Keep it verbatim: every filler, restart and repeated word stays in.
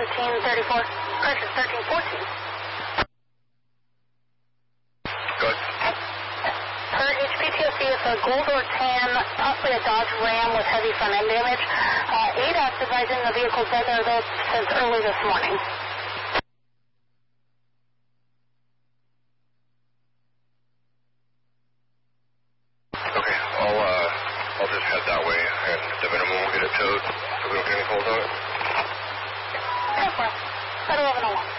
thirteen thirty-four, correction, thirteen fourteen. Good. Per H P T S D, it's a gold or tan, possibly a Dodge Ram with heavy front end damage. Uh, A D A S advising the vehicle's been there this since early this morning. Okay, I'll, uh, I'll just head that way, and the minimum will get it towed, so we don't get any calls on it. Go for it. At eleven oh one.